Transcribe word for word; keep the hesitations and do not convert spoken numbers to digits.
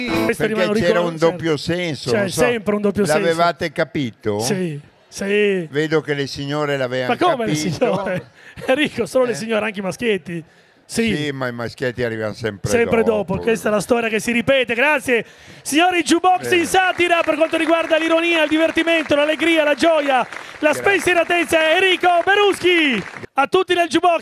Perché c'era un doppio senso. C'è so. sempre un doppio senso. L'avevate capito? Sì, sì. Vedo che le signore l'avevano capito. Ma come capito. le signore? Enrico, solo eh. le signore, anche i maschietti. Sì. Sì, ma i maschietti arrivano sempre, sempre dopo. dopo. Questa è la storia che si ripete. Grazie, signori. Jukebox eh. in satira per quanto riguarda l'ironia, il divertimento, l'allegria, la gioia, la spensieratezza. Enrico Beruschi. A tutti nel Jukebox.